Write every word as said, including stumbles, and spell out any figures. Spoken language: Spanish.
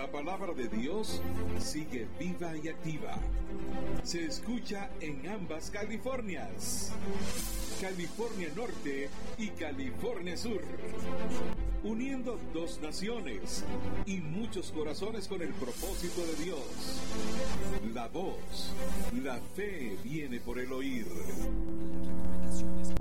la palabra de Dios sigue viva y activa. Se escucha en ambas Californias, California Norte y California Sur, uniendo dos naciones y muchos corazones con el propósito de Dios. La voz, la fe viene por el oír. Recomendaciones